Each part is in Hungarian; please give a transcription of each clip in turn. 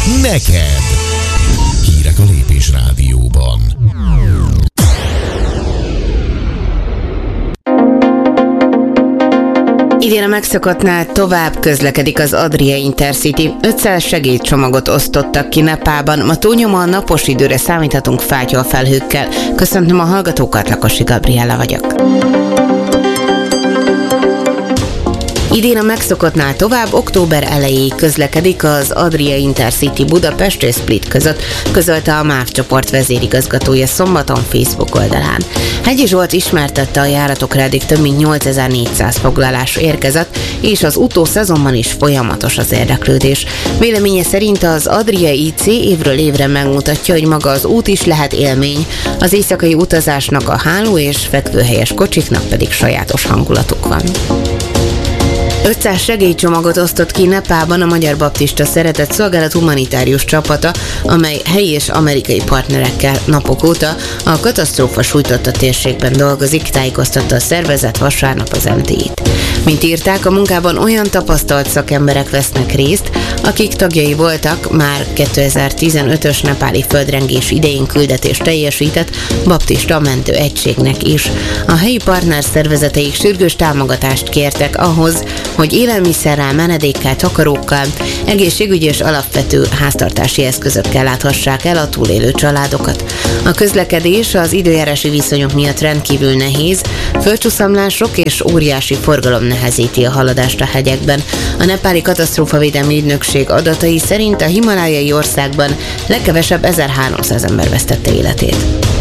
neked. Hírek a Lépés Rádióban. Idén a megszokottnál tovább közlekedik az Adria Intercity. 500 segédcsomagot osztottak ki Nepálban. Ma túlnyomóan napos időre számíthatunk fátyolfelhőkkel. Köszöntöm a hallgatókat, Lakosi Gabriella vagyok. Idén a megszokottnál tovább október elejéig közlekedik az Adria Intercity Budapest és Split között, közölte a MÁV csoport vezérigazgatója szombaton Facebook oldalán. Hegyi Zsolt ismertette, a járatokra eddig több mint 8400 foglalás érkezett, és az utószezonban is folyamatos az érdeklődés. Véleménye szerint az Adria IC évről évre megmutatja, hogy maga az út is lehet élmény, az éjszakai utazásnak a háló és fekvőhelyes kocsiknak pedig sajátos hangulatuk van. 500 segélycsomagot osztott ki Nepálban a Magyar Baptista Szeretett Szolgálat humanitárius csapata, amely helyi és amerikai partnerekkel napok óta a katasztrófa sújtotta térségben dolgozik, tájékoztatta a szervezet vasárnap az MTI-t. Mint írták, a munkában olyan tapasztalt szakemberek vesznek részt, akik tagjai voltak már 2015-ös nepáli földrengés idején küldetést teljesített baptista mentő egységnek is. A helyi partner szervezeteik sürgős támogatást kértek ahhoz, hogy élelmiszerrel, menedékkel, takarókkal, egészségügyi és alapvető háztartási eszközökkel láthassák el a túlélő családokat. A közlekedés az időjárási viszonyok miatt rendkívül nehéz, földcsúszamlások és óriási forgalom nehezíti a haladást a hegyekben. A nepáli katasztrófavédelmi ügynökség adatai szerint a himalájai országban legkevesebb 1300 ember vesztette életét.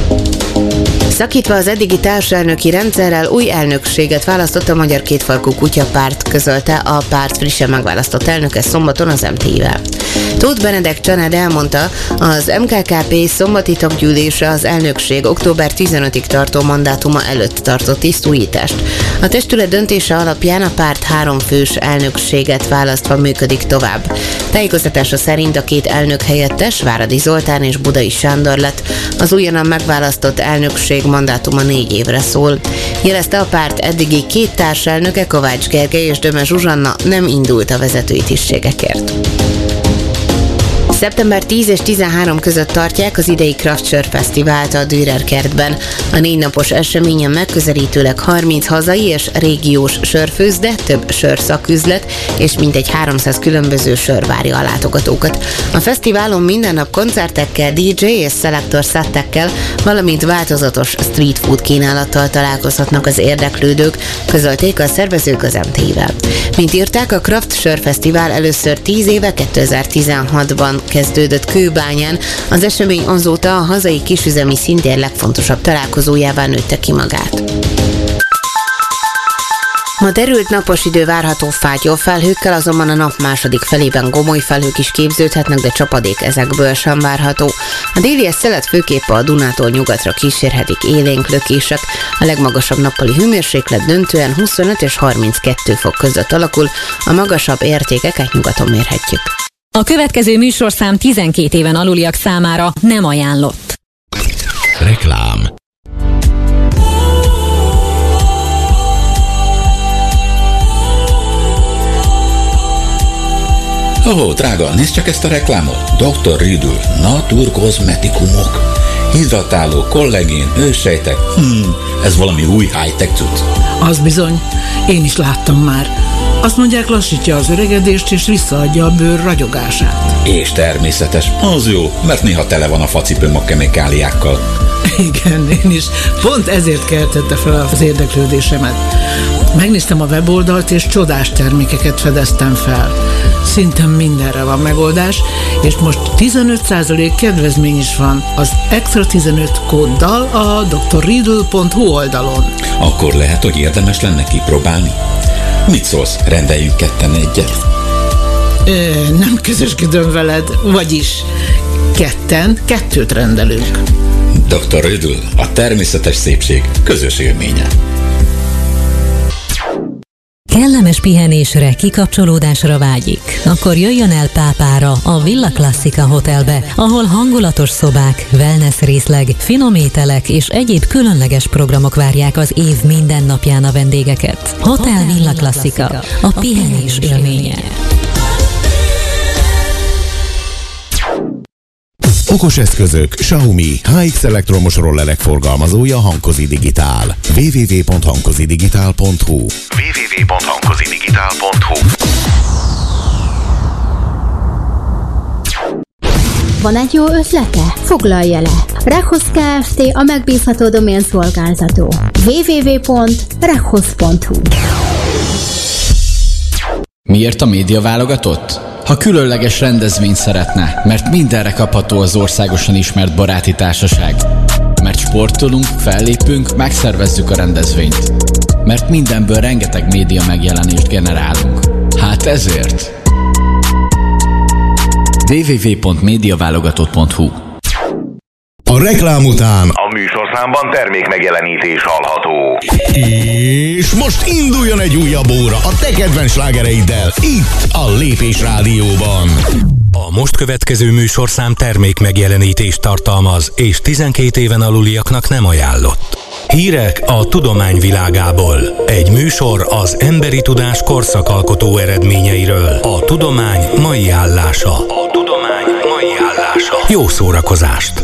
Szakítva az eddigi társelnöki rendszerrel, új elnökséget választott a Magyar Kétfarkú Kutyapárt, közölte a párt frissen megválasztott elnöke szombaton az MTI-vel. Tóth Benedek Csanád elmondta, az MKKP szombati taggyűlése az elnökség október 15-ig tartó mandátuma előtt tartott tisztújítást. A testület döntése alapján a párt 3 fős elnökséget választva működik tovább. Tájékoztatása szerint a 2 elnök helyettes, Váradi Zoltán és Budai Sándor lett. Az újonnan megválasztott elnökség mandátuma 4 évre szól. Jelezte a párt eddigi 2 társelnöke, Kovács Gergely és Döme Zsuzsanna nem indult a vezetői tisztségekért. Szeptember 10 és 13 között tartják az idei Craft Sörfesztivált a Dürer kertben. A 4 napos eseményen megközelítőleg 30 hazai és régiós sörfőzde, de több sörszaküzlet és mintegy 300 különböző sör várja a látogatókat. A fesztiválon minden nap koncertekkel, DJ és szelektor szettekkel, valamint változatos street food kínálattal találkozhatnak az érdeklődők, közölték a szervezők az MTI-vel. Mint írták, a Craft Sörfesztivál először 10 éve 2016-ban kezdődött Kőbányán, az esemény azóta a hazai kisüzemi szintér legfontosabb találkozójává nőtte ki magát. Ma derült napos idő várható fátyolfelhőkkel, azonban a nap második felében gomoly felhők is képződhetnek, de csapadék ezekből sem várható. A délies szelet főképp a Dunától nyugatra kísérhetik élénk lökések. A legmagasabb nappali hőmérséklet döntően 25 és 32 fok között alakul, a magasabb értékeket nyugaton mérhetjük. A következő műsorszám 12 éven aluliak számára nem ajánlott. Reklám. Ó, drága, nézd csak ezt a reklámot. Dr. Riedl, naturkozmetikumok. Hidratáló, kollagén, őssejtek. Ez valami új high-tech cucc. Az bizony, én is láttam már. Azt mondják, lassítja az öregedést és visszaadja a bőr ragyogását. És természetes, az jó, mert néha tele van a facipőm a kemikáliákkal. Igen, én is. Pont ezért keltette fel az érdeklődésemet. Megnéztem a weboldalt, és csodás termékeket fedeztem fel. Szinte mindenre van megoldás, és most 15% kedvezmény is van az Extra 15 kóddal a drriedl.hu oldalon. Akkor lehet, hogy érdemes lenne kipróbálni. Mit szólsz, rendeljünk ketten egyet? Nem közösködöm veled, vagyis ketten 2 rendelünk. Dr. Riedl, a természetes szépség közös élménye. Kellemes pihenésre, kikapcsolódásra vágyik? Akkor jöjjön el Pápára, a Villa Classica Hotelbe, ahol hangulatos szobák, wellness részleg, finom ételek és egyéb különleges programok várják az év minden napján a vendégeket. Hotel Villa Classica, a pihenés élménye. Okos eszközök, Xiaomi, HX elektromos rollerek forgalmazója Hankozi Digitál. www.hankozidigitál.hu Van egy jó ötlete? Foglalja le! Rekhosz Kft. A megbízható domén szolgáltató. www.rekhosz.hu. Miért a média válogatott? Ha különleges rendezvényt szeretne, mert mindenre kapható az országosan ismert baráti társaság. Mert sportolunk, fellépünk, megszervezzük a rendezvényt. Mert mindenből rengeteg média megjelenést generálunk. Hát ezért... www.mediaválogatott.hu. A reklám után a műsorszámban termékmegjelenítés hallható. És most induljon egy újabb óra a te kedvenc slágereiddel, itt a Lépés Rádióban. A most következő műsorszám termékmegjelenítést tartalmaz, és 12 éven aluliaknak nem ajánlott. Hírek a tudomány világából. Egy műsor az emberi tudás korszakalkotó eredményeiről. A tudomány mai állása. Jó szórakozást!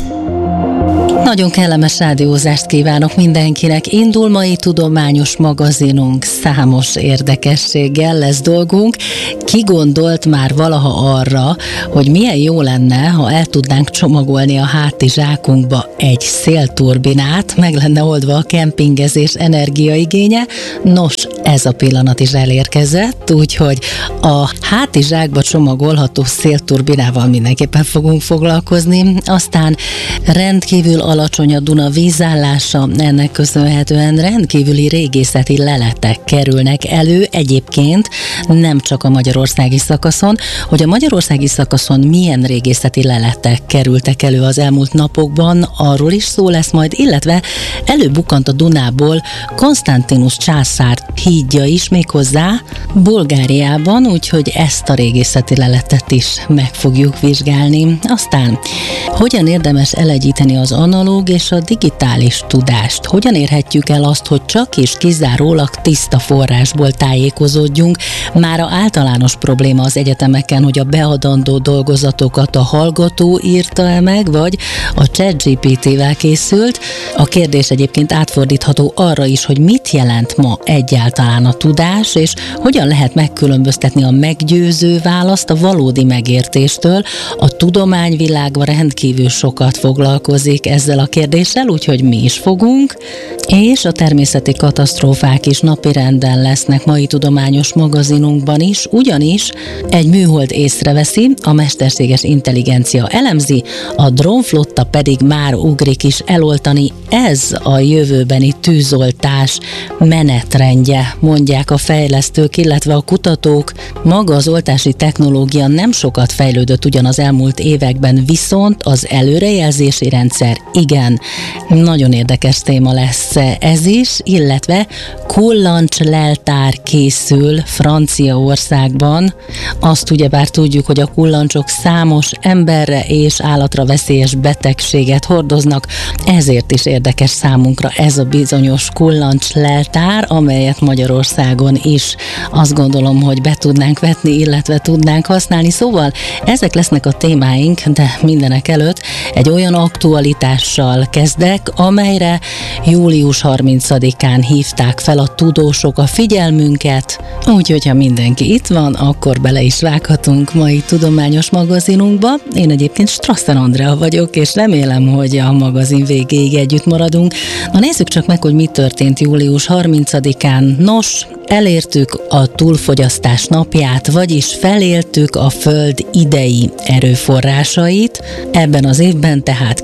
Nagyon kellemes rádiózást kívánok mindenkinek. Indul mai tudományos magazinunk, számos érdekességgel lesz dolgunk. Ki gondolt már valaha arra, hogy milyen jó lenne, ha el tudnánk csomagolni a hátizsákunkba egy szélturbinát, meg lenne oldva a kempingezés energiaigénye? Nos, ez a pillanat is elérkezett, úgyhogy a hátizsákba csomagolható szélturbinával mindenképpen fogunk foglalkozni. Aztán rendkívül alacsony a Duna vízállása, ennek köszönhetően rendkívüli régészeti leletek kerülnek elő, egyébként nem csak a magyarországi szakaszon. Hogy a magyarországi szakaszon milyen régészeti leletek kerültek elő az elmúlt napokban, arról is szó lesz majd, illetve előbukkant a Dunából Konstantinus császár hídja is, méghozzá Bulgáriában, úgyhogy ezt a régészeti leletet is meg fogjuk vizsgálni. Aztán hogyan érdemes elegyíteni az analóg és a digitális tudást? Hogyan érhetjük el azt, hogy csak és kizárólag tiszta forrásból tájékozódjunk? Mára általános probléma az egyetemeken, hogy a beadandó dolgozatokat a hallgató írta-e meg, vagy a ChatGPT-vel készült. A kérdés egyébként átfordítható arra is, hogy mit jelent ma egyáltalán a tudás, és hogyan lehet megkülönböztetni a meggyőző választ a valódi megértéstől. A tudományvilága rendkívül sokat foglalkozik ezzel a kérdéssel, úgyhogy mi is fogunk, és a természeti katasztrófák is napirenden lesznek mai tudományos magazinunkban is, ugyanis egy műhold észreveszi, a mesterséges intelligencia elemzi, a drónflotta pedig már ugrik is eloltani. Ez a jövőbeni tűzoltás menetrendje, mondják a fejlesztők, illetve a kutatók. Maga az oltási technológia nem sokat fejlődött ugyan az elmúlt években, viszont az előrejelzési rendszer igen. Nagyon érdekes téma lesz ez is, illetve kullancsleltár készül Franciaországban. Azt ugyebár tudjuk, hogy a kullancsok számos emberre és állatra veszélyes betegséget hordoznak, ezért is érdekes számunkra ez a bizonyos kullancsleltár, amelyet Magyarországon is azt gondolom, hogy be tudnánk vetni, illetve tudnánk használni. Szóval ezek lesznek a témáink, de mindenek előtt egy olyan aktualitással kezdek, amelyre július 30-án hívták fel a tudósok a figyelmünket, úgyhogy ha mindenki itt van, akkor bele is vághatunk mai tudományos magazinunkba. Én egyébként Strasser Andrea vagyok, és remélem, hogy a magazin végéig együtt maradunk. Na nézzük csak meg, hogy mi történt július 30-án. Nos, elértük a túlfogyasztás napját, vagyis feléltük a Föld idei erőforrásait. Ebben az évben, tehát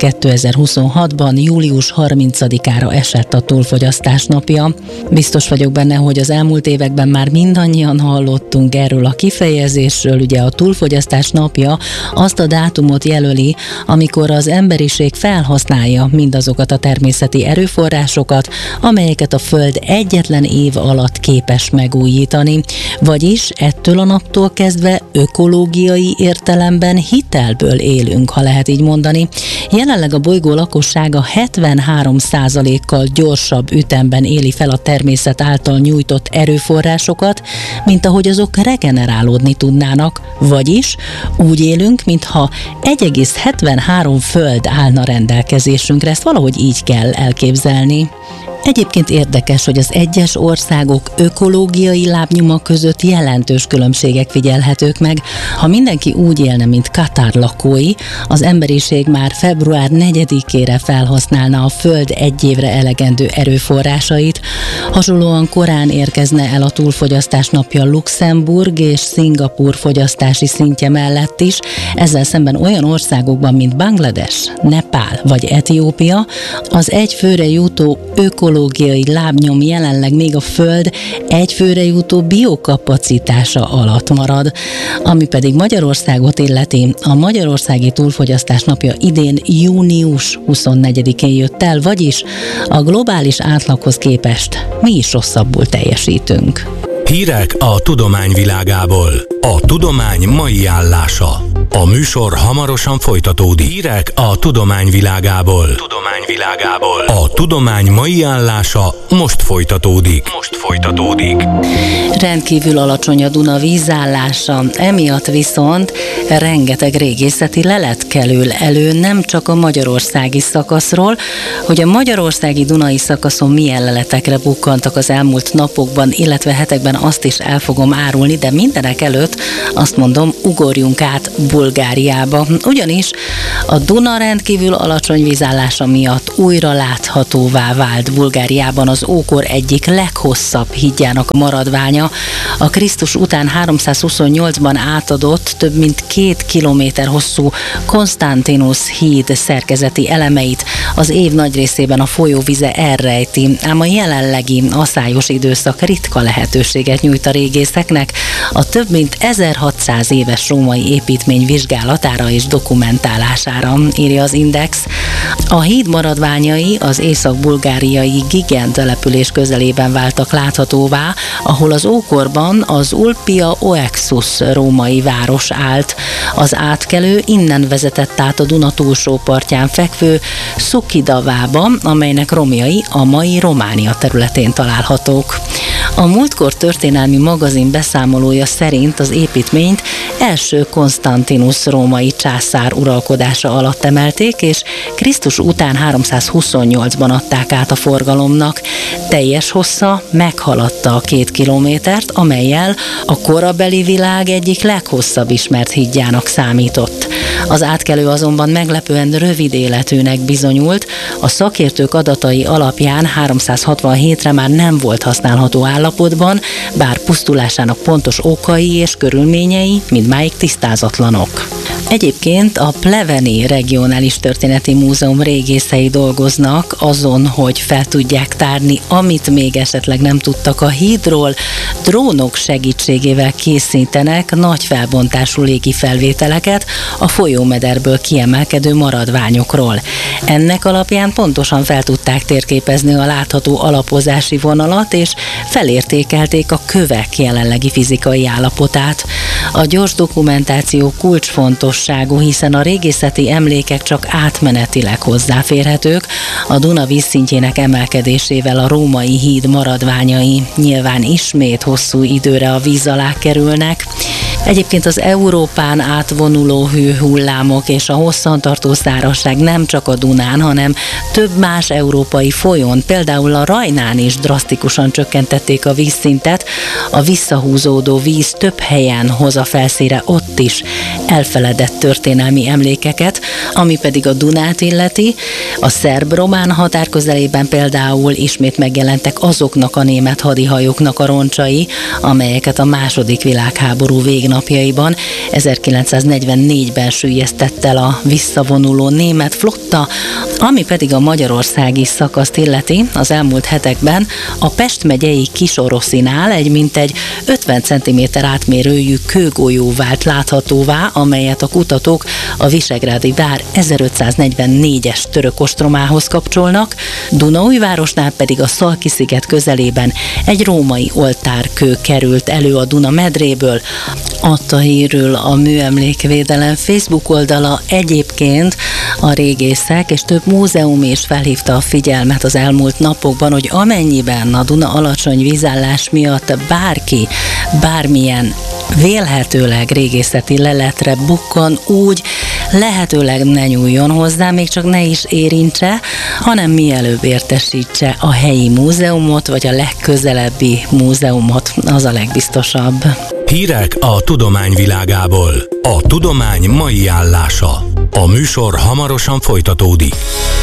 2026-ban július 30-ára esett a túlfogyasztás napja. Biztos vagyok benne, hogy az elmúlt években már mindannyian hallottunk erről a kifejezésről. Ugye a túlfogyasztás napja azt a dátumot jelöli, amikor az emberiség felhasználja mindazokat a természeti erőforrásokat, amelyeket a Föld egyetlen év alatt képes megújítani, vagyis ettől a naptól kezdve ökológiai értelemben hitelből élünk, ha lehet így mondani. Jelenleg a bolygó lakossága 73%-kal gyorsabb ütemben éli fel a természet által nyújtott erőforrásokat, mint ahogy azok regenerálódni tudnának, vagyis úgy élünk, mintha 1,73 Föld állna rendelkezésünkre. Ezt valahogy így kell elképzelni. Egyébként érdekes, hogy az egyes országok ökológiai lábnyoma között jelentős különbségek figyelhetők meg. Ha mindenki úgy élne, mint Katar lakói, az emberiség már február 4-ére felhasználna a Föld egy évre elegendő erőforrásait. Hasonlóan korán érkezne el a túlfogyasztás napja Luxemburg és Szingapúr fogyasztási szintje mellett is. Ezzel szemben olyan országokban, mint Banglades, Nepál vagy Etiópia, az egy főre jutó ökológiai lábnyom jelenleg még a Föld egy főre jutó biokapacitása alatt marad. Ami pedig Magyarországot illeti, a magyarországi túlfogyasztás napja idén június 24-én jött el, vagyis a globális átlaghoz képest mi is rosszabbul teljesítünk. Hírek a tudomány világából. A tudomány mai állása. A műsor hamarosan folytatódik. Hírek a tudomány világából. A tudomány mai állása most folytatódik. Rendkívül alacsony a Duna vízállása, emiatt viszont rengeteg régészeti lelet kerül elő nem csak a magyarországi szakaszról, hogy a magyarországi dunai szakaszon milyen leletekre bukkantak az elmúlt napokban, illetve hetekben, azt is el fogom árulni, de mindenek előtt azt mondom, ugorjunk át Bulgáriába. Ugyanis a Duna rendkívül alacsony vízállása miatt újra láthatóvá vált Bulgáriában az ókor egyik leghosszabb hídjának a maradványa. A Krisztus után 328-ban átadott, több mint 2 kilométer hosszú Konstantinus híd szerkezeti elemeit az év nagy részében a folyóvize elrejti, ám a jelenlegi aszályos időszak ritka lehetőséget nyújt a régészeknek a több mint 1600 éves római építmény vizsgálatára és dokumentálására, írja az Index. A híd maradványai az észak-bulgáriai Gigen település közelében váltak láthatóvá, ahol az ókorban az Ulpia Oexus római város állt. Az átkelő innen vezetett át a Duna túlsó partján fekvő Szukidavába, amelynek romjai a mai Románia területén találhatók. A múltkor történelmi magazin beszámolója szerint az építményt első Konstantinus római császár uralkodása alatt emelték, és Krisztus után 328-ban adták át a forgalomnak. Teljes hossza meghaladta a 2 kilométert, amellyel a korabeli világ egyik leghosszabb ismert hídjának számított. Az átkelő azonban meglepően rövid életűnek bizonyult, a szakértők adatai alapján 367-re már nem volt használható állapotban, bár pusztulásának pontos okai és körülményei mindmáig tisztázatlanok. Egyébként a Pleveni Regionális Történeti Múzeum régészei dolgoznak azon, hogy fel tudják tárni, amit még esetleg nem tudtak a hídról. Drónok segítségével készítenek nagy felbontású légi felvételeket a folyómederből kiemelkedő maradványokról. Ennek alapján pontosan fel tudták térképezni a látható alapozási vonalat, és felértékelték a kövek jelenlegi fizikai állapotát. A gyors dokumentáció kulcsfontosságú, hiszen a régészeti emlékek csak átmenetileg hozzáférhetők, a Duna vízszintjének emelkedésével a római híd maradványai nyilván ismét hosszú időre a víz alá kerülnek. Egyébként az Európán átvonuló hőhullámok és a hosszantartó szárazság nem csak a Dunán, hanem több más európai folyón, például a Rajnán is drasztikusan csökkentették a vízszintet, a visszahúzódó víz több helyen hoz a felszínre ott is elfeledett történelmi emlékeket, ami pedig a Dunát illeti. A szerb-román határ közelében például ismét megjelentek azoknak a német hadihajóknak a roncsai, amelyeket a II. Világháború végnapján napjaiban 1944-ben süllyesztett el a visszavonuló német flotta, ami pedig a magyarországi szakaszt illeti. Az elmúlt hetekben a Pest megyei Kisoroszinál egy mintegy 50 cm átmérőjű kőgolyó vált láthatóvá, amelyet a kutatók a Visegrádi Vár 1544-es török ostromához kapcsolnak, Dunaújvárosnál pedig a Szalki-sziget közelében egy római oltárkő került elő a Duna medréből. Adta hírül a Műemlékvédelem Facebook oldala. Egyébként a régészek és több múzeum is felhívta a figyelmet az elmúlt napokban, hogy amennyiben a Duna alacsony vízállás miatt bárki bármilyen vélhetőleg régészeti leletre bukkan, úgy lehetőleg ne nyúljon hozzá, még csak ne is érintse, hanem mielőbb értesítse a helyi múzeumot, vagy a legközelebbi múzeumot, az a legbiztosabb. Hírek a tudomány világából. A tudomány mai állása. A műsor hamarosan folytatódik.